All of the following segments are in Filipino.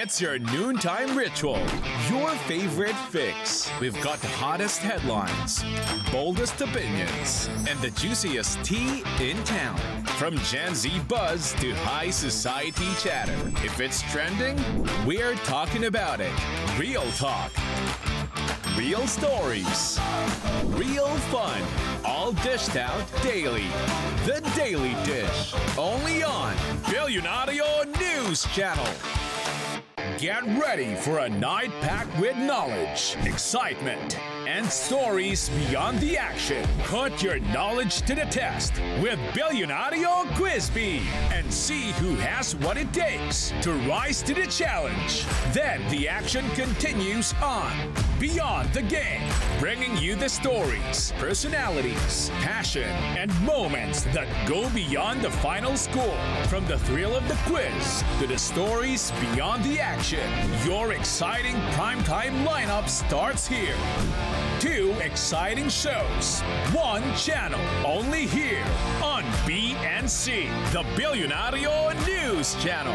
It's your noontime ritual, your favorite fix. We've got the hottest headlines, boldest opinions, and the juiciest tea in town. From Gen Z buzz to high society chatter. If it's trending, we're talking about it. Real talk. Real stories. Real fun. All dished out daily. The Daily Dish. Only on Billionario News Channel. Get ready for a night packed with knowledge, excitement, and stories beyond the action. Put your knowledge to the test with Billionario Quiz Bee and see who has what it takes to rise to the challenge. Then the action continues on Beyond the Game, bringing you the stories, personalities, passion, and moments that go beyond the final score. From the thrill of the quiz to the stories beyond the action, your exciting primetime lineup starts here. 2 exciting shows, 1 channel, only here on BNC, the Billionario News Channel.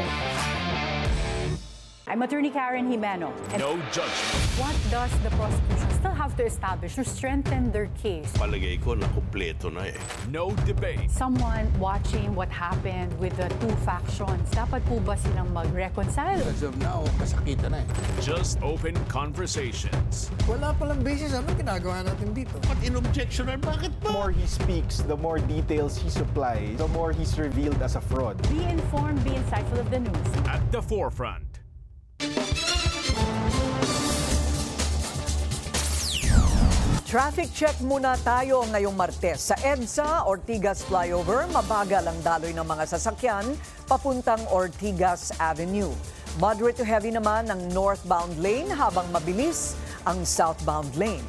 I'm Attorney Karen Jimeno. No judgment. What does the prosecution still have to establish to strengthen their case? Palagay ko na kumpleto na eh. No debate. Someone watching what happened with the 2 factions, dapat po ba silang mag-reconcile? As of now, kasakitan na eh. Just open conversations. Wala palang basis. Anong ginagawa natin dito? Ba't in-objectionan? Bakit The more he speaks, the more details he supplies, the more he's revealed as a fraud. Be informed, be insightful of the news. At the forefront. Traffic check muna tayo ngayong Martes. Sa EDSA, Ortigas Flyover, mabagal ang daloy ng mga sasakyan papuntang Ortigas Avenue. Moderate to heavy naman ang northbound lane habang mabilis ang southbound lane.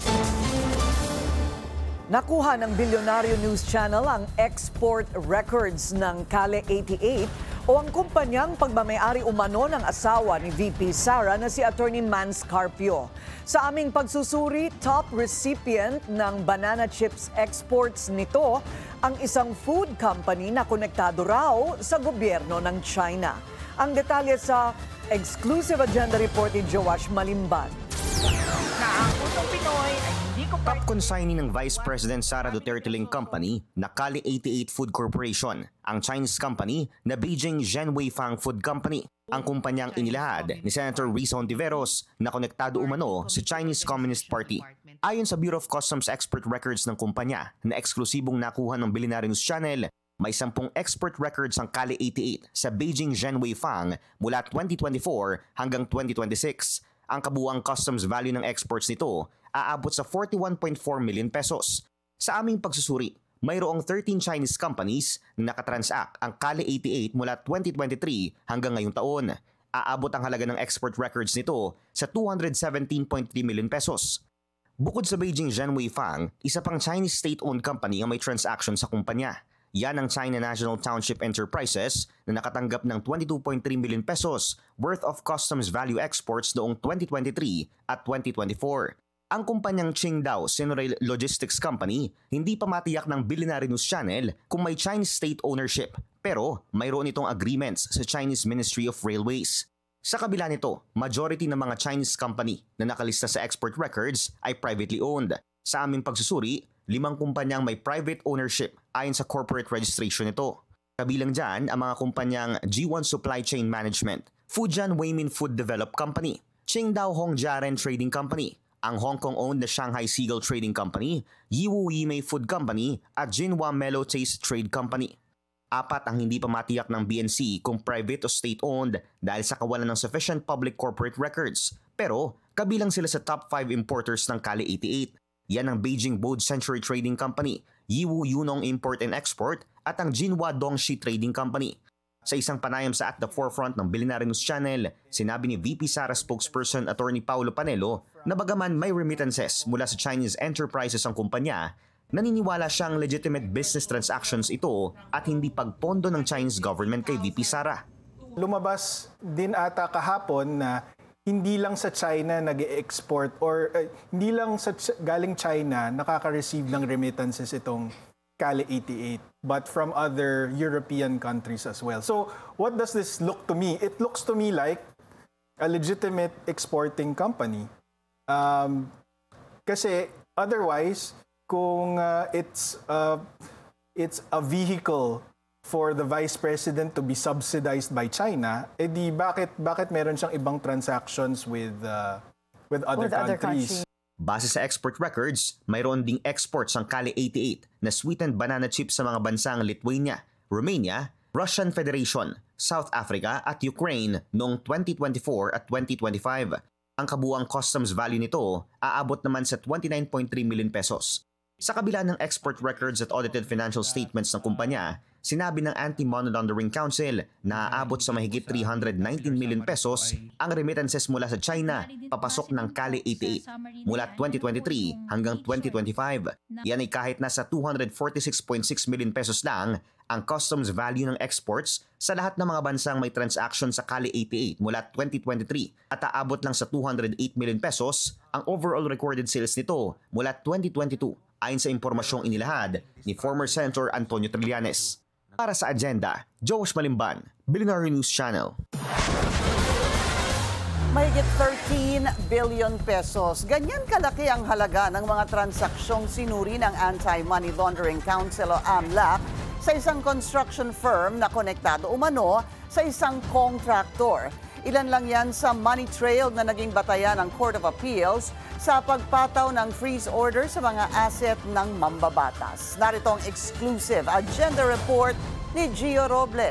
Nakuha ng Billionario News Channel ang export records ng Kale 88 o ang kumpanyang pagmamayari umano ng asawa ni VP Sara na si Attorney Mans Carpio. Sa aming pagsusuri, top recipient ng banana chips exports nito ang isang food company na konektado raw sa gobyerno ng China. Ang detalye sa exclusive agenda report ni Joash Malimban. Top consignee ng Vice President Sara Duterte Ling Company na Kale 88 Food Corporation, ang Chinese company na Beijing Zhenwei Fang Food Company, ang kumpanyang inilahad ni Senator Risa Hontiveros na konektado umano sa Chinese Communist Party. Ayon sa Bureau of Customs Export Records ng kumpanya na eksklusibong nakuha ng Billionario News Channel, may 10 export records ang Kale 88 sa Beijing Zhenwei Fang mula 2024 hanggang 2026. Ang kabuuang customs value ng exports nito aabot sa 41.4 million pesos. Sa aming pagsusuri, mayroong 13 Chinese companies na nakatransact ang Kale 88 mula 2023 hanggang ngayong taon. Aabot ang halaga ng export records nito sa 217.3 million pesos. Bukod sa Beijing Zhenwei Fang, isa pang Chinese state-owned company ang may transaction sa kumpanya. Yan ang China National Township Enterprises na nakatanggap ng 22.3 million pesos worth of customs value exports noong 2023 at 2024. Ang kumpanyang Qingdao Sinorail Logistics Company hindi pa matiyak ng Billionario News Channel kung may Chinese state ownership, pero mayroon itong agreements sa Chinese Ministry of Railways. Sa kabila nito, majority ng mga Chinese company na nakalista sa export records ay privately owned. Sa aming pagsusuri, 5 kumpanyang may private ownership ayon sa corporate registration nito. Kabilang dyan ang mga kumpanyang G1 Supply Chain Management, Fujian Weimin Food Develop Company, Qingdao Hongjiaren Trading Company, ang Hong Kong-owned na Shanghai Seagull Trading Company, Yiwu Yimei Food Company at Jinhua Mellow Taste Trade Company. 4 ang hindi pa matiyak ng BNC kung private o state-owned dahil sa kawalan ng sufficient public corporate records. Pero kabilang sila sa top 5 importers ng Kale 88. Yan ang Beijing Bold Century Trading Company, Yiwu Yunong Import and Export at ang Jinhua Dongxi Trading Company. Sa isang panayam sa At the Forefront ng Billionario News Channel, sinabi ni VP Sara spokesperson Attorney Paulo Panelo na bagaman may remittances mula sa Chinese enterprises ang kumpanya, naniniwala siyang legitimate business transactions ito at hindi pagpondo ng Chinese government kay VP Sara. Lumabas din ata kahapon na hindi lang sa China nag-export or hindi lang sa galing China nakaka-receive ng remittances itong Kale 88, but from other European countries as well. So what does this look to me? It looks to me like a legitimate exporting company. Kasi otherwise, kung it's a vehicle for the Vice President to be subsidized by China, edi bakit meron siyang ibang transactions with other countries? Base sa export records, mayroon ding exports ang Kali 88 na sweetened banana chips sa mga bansang Lithuania, Romania, Russian Federation, South Africa at Ukraine noong 2024 at 2025. Ang kabuuang customs value nito aabot naman sa 29.3 million pesos. Sa kabila ng export records at audited financial statements ng kumpanya, sinabi ng Anti-Money Laundering Council na aabot sa mahigit 319 million pesos ang remittances mula sa China papasok ng Kali 88 mula 2023 hanggang 2025. Yan ay kahit nasa 246.6 million pesos lang ang customs value ng exports sa lahat ng mga bansang may transaction sa Kali 88 mula 2023 at aabot lang sa 208 million pesos ang overall recorded sales nito mula 2022 ayon sa impormasyong inilahad ni former Senator Antonio Trillanes. Para sa Agenda, Josh Malimban, Billionaire News Channel. Mahigit 13 billion pesos. Ganyan kalaki ang halaga ng mga transaksyong sinuri ng Anti-Money Laundering Council o AMLAC sa isang construction firm na konektado umano sa isang contractor. Ilan lang yan sa money trail na naging batayan ng Court of Appeals sa pagpataw ng freeze order sa mga asset ng mambabatas. Narito ang exclusive agenda report ni Gio Robles.